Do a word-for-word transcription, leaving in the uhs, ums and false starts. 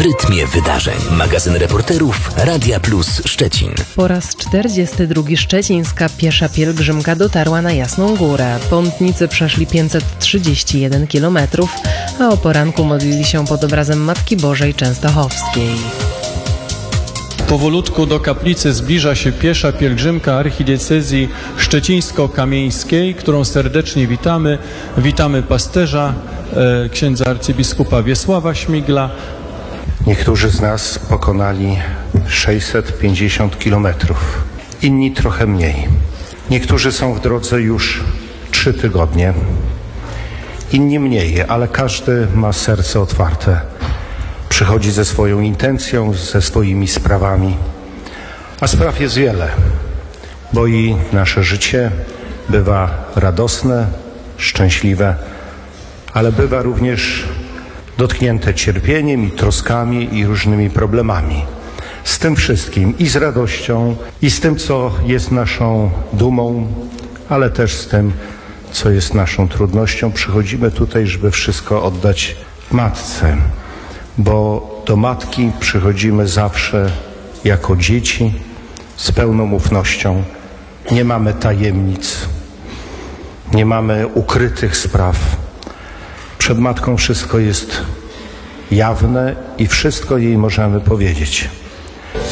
rytmie wydarzeń. Magazyn reporterów Radia Plus Szczecin. Po raz czterdziesty drugi szczecińska piesza pielgrzymka dotarła na Jasną Górę. Pątnicy przeszli pięćset trzydzieści jeden kilometrów, a o poranku modlili się pod obrazem Matki Bożej Częstochowskiej. Powolutku do kaplicy zbliża się piesza pielgrzymka archidiecezji szczecińsko-kamieńskiej, którą serdecznie witamy. Witamy pasterza, e, księdza arcybiskupa Wiesława Śmigla. Niektórzy z nas pokonali sześćset pięćdziesiąt kilometrów, inni trochę mniej. Niektórzy są w drodze już trzy tygodnie, inni mniej, ale każdy ma serce otwarte. Przychodzi ze swoją intencją, ze swoimi sprawami. A spraw jest wiele, bo i nasze życie bywa radosne, szczęśliwe, ale bywa również dotknięte cierpieniem i troskami i różnymi problemami. Z tym wszystkim i z radością, i z tym, co jest naszą dumą, ale też z tym, co jest naszą trudnością, przychodzimy tutaj, żeby wszystko oddać Matce. Bo do Matki przychodzimy zawsze jako dzieci z pełną ufnością. Nie mamy tajemnic, nie mamy ukrytych spraw. Przed Matką wszystko jest jawne i wszystko jej możemy powiedzieć.